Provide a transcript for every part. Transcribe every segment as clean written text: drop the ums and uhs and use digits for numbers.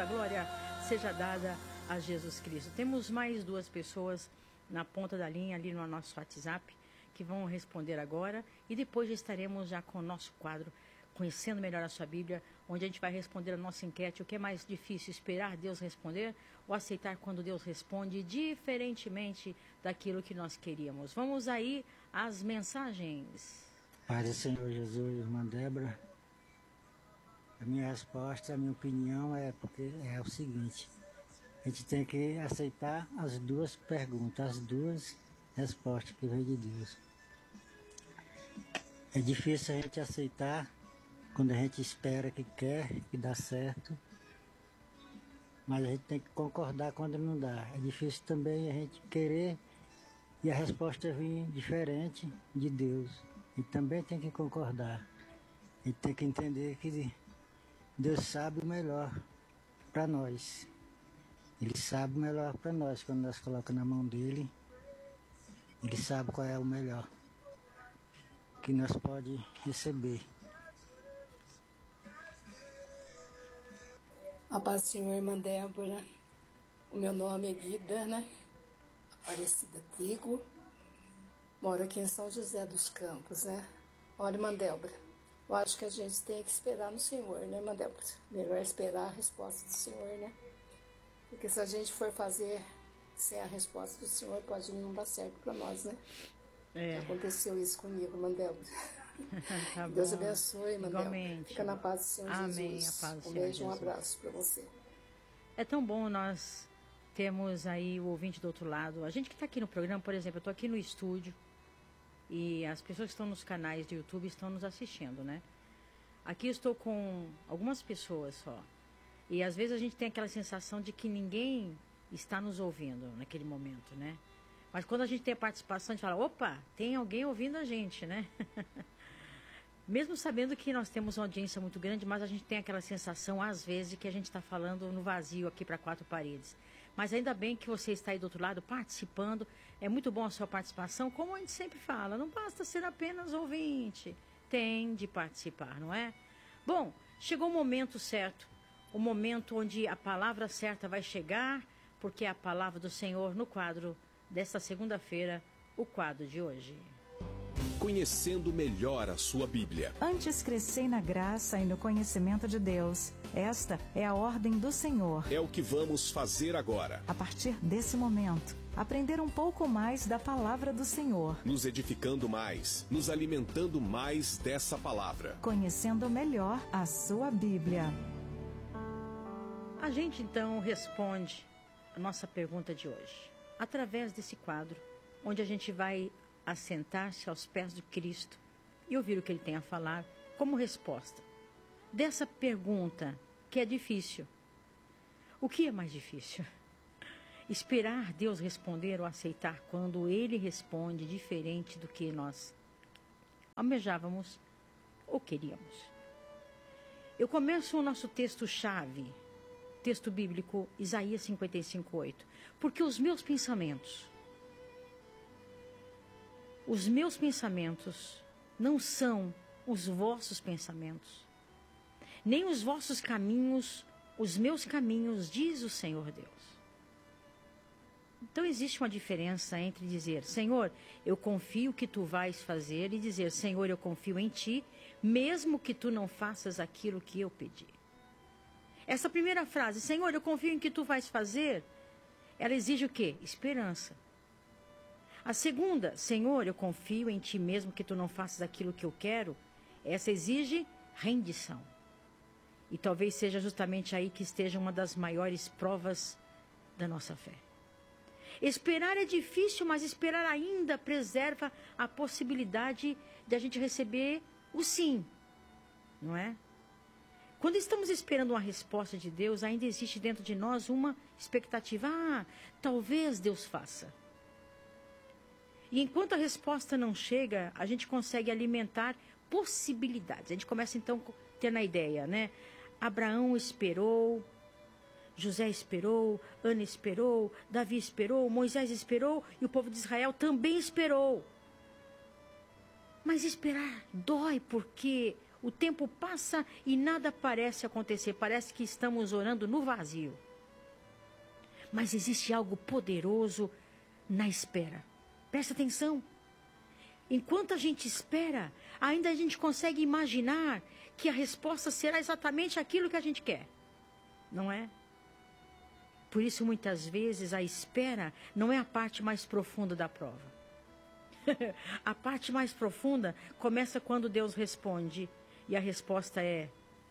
toda a glória seja dada a Jesus Cristo. Temos mais 2 pessoas na ponta da linha ali no nosso WhatsApp que vão responder agora e depois já estaremos já com o nosso quadro Conhecendo Melhor a Sua Bíblia, onde a gente vai responder a nossa enquete: o que é mais difícil, esperar Deus responder ou aceitar quando Deus responde diferentemente daquilo que nós queríamos? Vamos aí às mensagens. Pai do Senhor Jesus, irmã Débora, a minha resposta, a minha opinião é o seguinte: a gente tem que aceitar as 2 perguntas, as 2 respostas que vem de Deus. É difícil a gente aceitar quando a gente espera que quer, que dá certo, mas a gente tem que concordar quando não dá. É difícil também a gente querer e a resposta vir diferente de Deus. E também tem que concordar. A gente tem que entender que Deus sabe o melhor para nós. Ele sabe o melhor para nós. Quando nós colocamos na mão dele, ele sabe qual é o melhor que nós pode receber. A paz do Senhor, irmã Débora. O meu nome é Guida, né? Aparecida Trigo. Moro aqui em São José dos Campos, né? Olha, irmã Débora, eu acho que a gente tem que esperar no Senhor, né, irmã Débora? Melhor esperar a resposta do Senhor, né? Porque se a gente for fazer sem a resposta do Senhor, pode não dar certo para nós, né? Aconteceu isso comigo, irmã Débora. Tá Deus bom. abençoe, irmã Débora. Fica na paz do Senhor Amém. Jesus. A paz do Um Senhor beijo e um Jesus. abraço para você. É tão bom nós termos aí o ouvinte do outro lado. A gente que está aqui no programa, por exemplo, eu estou aqui no estúdio e as pessoas que estão nos canais do YouTube estão nos assistindo, né? Aqui eu estou com algumas pessoas só. E às vezes a gente tem aquela sensação de que ninguém está nos ouvindo naquele momento, né? Mas quando a gente tem a participação, a gente fala: opa, tem alguém ouvindo a gente, né? Mesmo sabendo que nós temos uma audiência muito grande, mas a gente tem aquela sensação, às vezes, de que a gente está falando no vazio aqui para 4 paredes. Mas ainda bem que você está aí do outro lado participando. É muito bom a sua participação. Como a gente sempre fala, não basta ser apenas ouvinte. Tem de participar, não é? Bom, chegou o momento certo. O momento onde a palavra certa vai chegar, porque é a palavra do Senhor no quadro desta segunda-feira, o quadro de hoje. Conhecendo melhor a sua Bíblia. Antes crescei na graça e no conhecimento de Deus. Esta é a ordem do Senhor. É o que vamos fazer agora. A partir desse momento, aprender um pouco mais da palavra do Senhor. Nos edificando mais, nos alimentando mais dessa palavra. Conhecendo melhor a sua Bíblia. A gente então responde a nossa pergunta de hoje através desse quadro, onde a gente vai assentar-se aos pés de Cristo e ouvir o que Ele tem a falar como resposta dessa pergunta que é difícil. O que é mais difícil? Esperar Deus responder ou aceitar quando Ele responde diferente do que nós almejávamos ou queríamos? Eu começo o nosso texto-chave, texto bíblico, Isaías 55:8. Porque os meus pensamentos não são os vossos pensamentos, nem os vossos caminhos, os meus caminhos, diz o Senhor Deus. Então existe uma diferença entre dizer: Senhor, eu confio que tu vais fazer, e dizer: Senhor, eu confio em ti, mesmo que tu não faças aquilo que eu pedi. Essa primeira frase, Senhor, eu confio em que tu vais fazer, ela exige o quê? Esperança. A segunda, Senhor, eu confio em ti mesmo que tu não faças aquilo que eu quero, essa exige rendição. E talvez seja justamente aí que esteja uma das maiores provas da nossa fé. Esperar é difícil, mas esperar ainda preserva a possibilidade de a gente receber o sim, não é? Quando estamos esperando uma resposta de Deus, ainda existe dentro de nós uma expectativa. Talvez Deus faça. E enquanto a resposta não chega, a gente consegue alimentar possibilidades. A gente começa então a ter na ideia, né? Abraão esperou, José esperou, Ana esperou, Davi esperou, Moisés esperou e o povo de Israel também esperou. Mas esperar dói porque O tempo passa e nada parece acontecer. Parece que estamos orando no vazio. Mas existe algo poderoso na espera. Presta atenção. Enquanto a gente espera, ainda a gente consegue imaginar que a resposta será exatamente aquilo que a gente quer. Não é? Por isso, muitas vezes, a espera não é a parte mais profunda da prova. A parte mais profunda começa quando Deus responde. E a resposta é: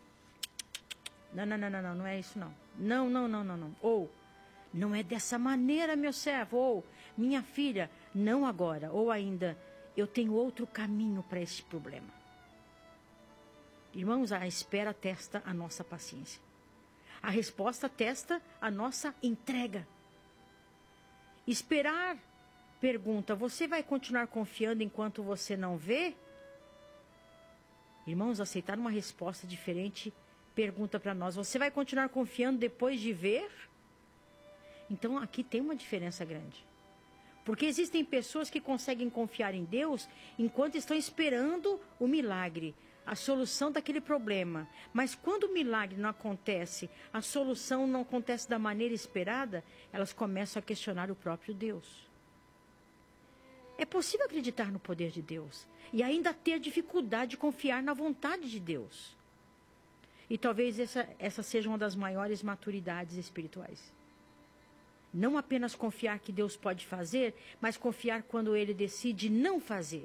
não é isso não. Não. Ou, não é dessa maneira, meu servo. Ou, minha filha, não agora. Ou ainda, eu tenho outro caminho para este problema. Irmãos, a espera testa a nossa paciência. A resposta testa a nossa entrega. Esperar pergunta: você vai continuar confiando enquanto você não vê? Irmãos, aceitar uma resposta diferente pergunta para nós: você vai continuar confiando depois de ver? Então aqui tem uma diferença grande. Porque existem pessoas que conseguem confiar em Deus enquanto estão esperando o milagre, a solução daquele problema. Mas quando o milagre não acontece, a solução não acontece da maneira esperada, elas começam a questionar o próprio Deus. É possível acreditar no poder de Deus e ainda ter dificuldade de confiar na vontade de Deus. E talvez essa seja uma das maiores maturidades espirituais. Não apenas confiar que Deus pode fazer, mas confiar quando Ele decide não fazer.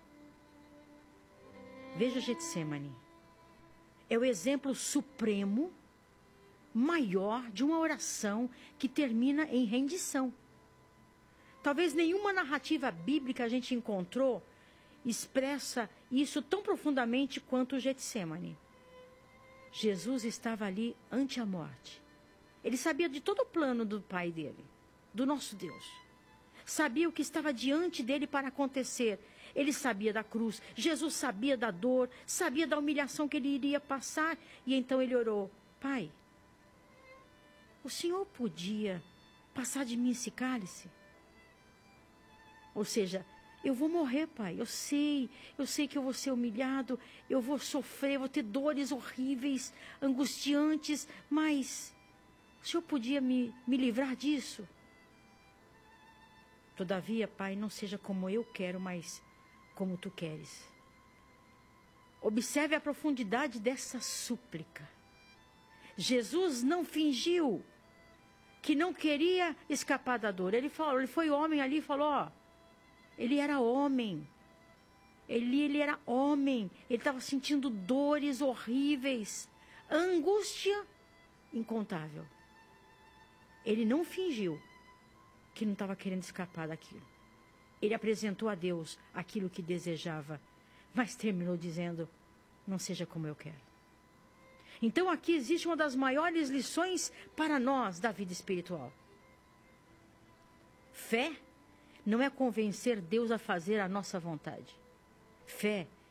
Veja Getsemane. É o exemplo supremo, maior, de uma oração que termina em rendição. Talvez nenhuma narrativa bíblica a gente encontrou expressa isso tão profundamente quanto o Getsemane. Jesus estava ali ante a morte. Ele sabia de todo o plano do Pai dele, do nosso Deus. Sabia o que estava diante dele para acontecer. Ele sabia da cruz, Jesus sabia da dor, sabia da humilhação que ele iria passar. E então ele orou: Pai, o Senhor podia passar de mim esse cálice? Ou seja, eu vou morrer, Pai, eu sei que eu vou ser humilhado, eu vou sofrer, vou ter dores horríveis, angustiantes, mas o Senhor podia me livrar disso? Todavia, Pai, não seja como eu quero, mas como Tu queres. Observe a profundidade dessa súplica. Jesus não fingiu que não queria escapar da dor. Ele foi homem ali e falou, ele era homem. Ele era homem. Ele estava sentindo dores horríveis, angústia incontável. Ele não fingiu que não estava querendo escapar daquilo. Ele apresentou a Deus aquilo que desejava, mas terminou dizendo: não seja como eu quero. Então aqui existe uma das maiores lições para nós da vida espiritual. Fé não é convencer Deus a fazer a nossa vontade. Fé